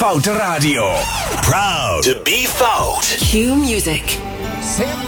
Foute Radio. Proud to be Fout. Cue music.